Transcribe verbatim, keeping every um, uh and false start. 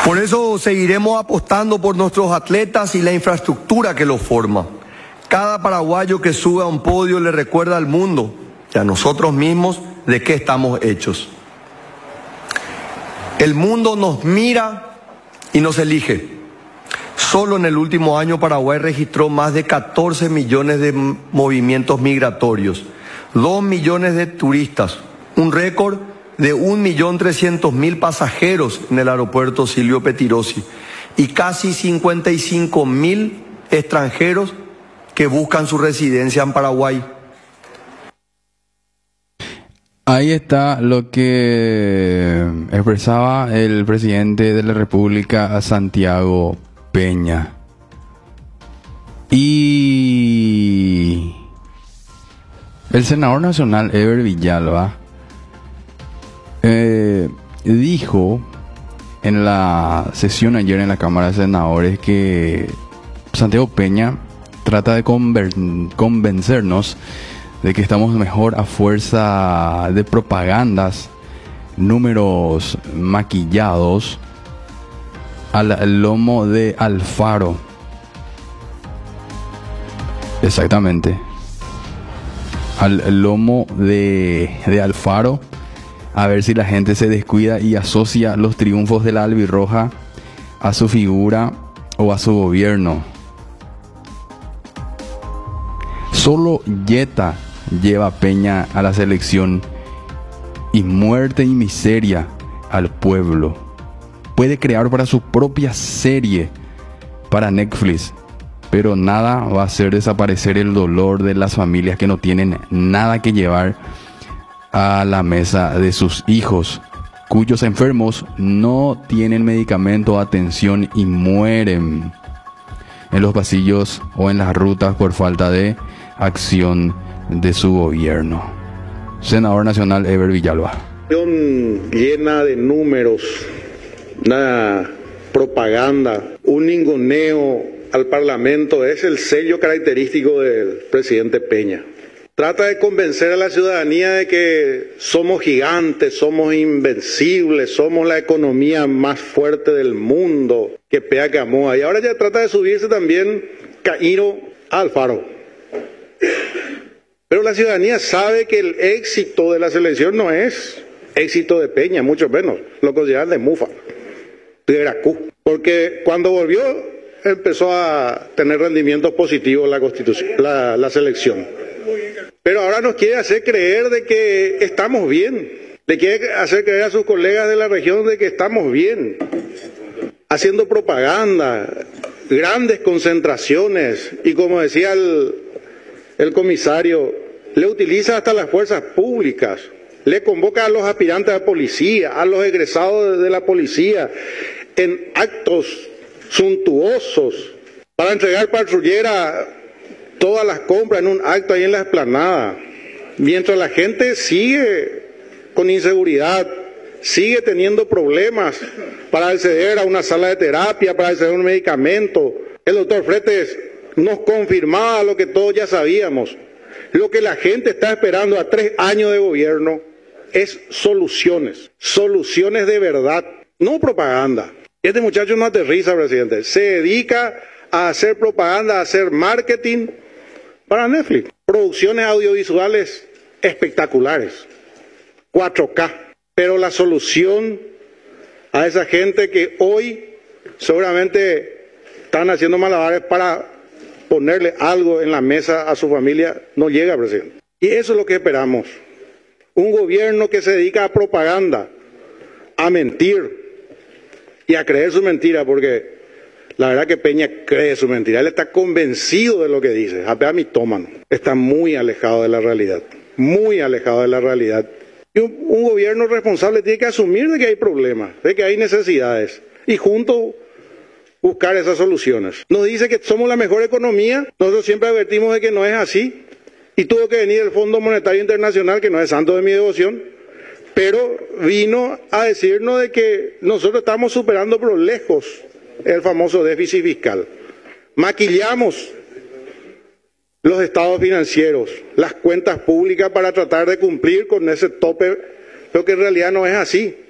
Por eso seguiremos apostando por nuestros atletas y la infraestructura que los forma. Cada paraguayo que sube a un podio le recuerda al mundo y a nosotros mismos de qué estamos hechos. El mundo nos mira y nos elige. Solo en el último año Paraguay registró más de catorce millones de movimientos migratorios, dos millones de turistas, un récord de un millón trescientos mil pasajeros en el aeropuerto Silvio Pettirossi y casi cincuenta y cinco mil extranjeros que buscan su residencia en Paraguay. Ahí está lo que expresaba el presidente de la República, Santiago Peña. Y el senador nacional Eber Villalba eh, dijo en la sesión ayer en la Cámara de Senadores que Santiago Peña trata de conven- convencernos de que estamos mejor a fuerza de propagandas, números maquillados al lomo de Alfaro. Exactamente. Al lomo de, de Alfaro. A ver si la gente se descuida y asocia los triunfos de la albirroja a su figura o a su gobierno. Solo Yeta lleva Peña a la selección y muerte y miseria al pueblo. Puede crear para su propia serie para Netflix, pero nada va a hacer desaparecer el dolor de las familias que no tienen nada que llevar a la mesa de sus hijos, cuyos enfermos no tienen medicamento o atención y mueren en los pasillos o en las rutas por falta de acción de su gobierno. Senador nacional Eber Villalba. Llena de números, una propaganda, un ninguneo al Parlamento es el sello característico del presidente Peña. Trata de convencer a la ciudadanía de que somos gigantes, somos invencibles, somos la economía más fuerte del mundo, que pea que amoa. Y ahora ya trata de subirse también Cairo a Alfaro. Pero la ciudadanía sabe que el éxito de la selección no es éxito de Peña, mucho menos. Lo consideran de mufa, de Gracú. Porque cuando volvió empezó a tener rendimientos positivos la constitución, la, la selección. Pero ahora nos quiere hacer creer de que estamos bien. Le quiere hacer creer a sus colegas de la región de que estamos bien. Haciendo propaganda, grandes concentraciones. Y como decía el, el comisario, le utiliza hasta las fuerzas públicas. Le convoca a los aspirantes a policía, a los egresados de la policía, en actos suntuosos, para entregar patrullera todas las compras en un acto ahí en la explanada, mientras la gente sigue con inseguridad, sigue teniendo problemas para acceder a una sala de terapia, para acceder a un medicamento. El doctor Fretes nos confirmaba lo que todos ya sabíamos. Lo que la gente está esperando a tres años de gobierno es soluciones, soluciones de verdad, no propaganda. Este muchacho no aterriza, presidente, se dedica a hacer propaganda, a hacer marketing para Netflix. Producciones audiovisuales espectaculares, cuatro K. Pero la solución a esa gente que hoy seguramente están haciendo malabares para ponerle algo en la mesa a su familia no llega, presidente. Y eso es lo que esperamos. Un gobierno que se dedica a propaganda, a mentir y a creer su mentira, porque la verdad que Peña cree su mentira. Él está convencido de lo que dice. Apea mitómano. Está muy alejado de la realidad. Muy alejado de la realidad. Y un, un gobierno responsable tiene que asumir de que hay problemas, de que hay necesidades. Y juntos buscar esas soluciones. Nos dice que somos la mejor economía. Nosotros siempre advertimos de que no es así. Y tuvo que venir el Fondo Monetario Internacional, que no es santo de mi devoción, pero vino a decirnos de que nosotros estamos superando por lejos el famoso déficit fiscal. Maquillamos los estados financieros, las cuentas públicas para tratar de cumplir con ese tope, pero que en realidad no es así.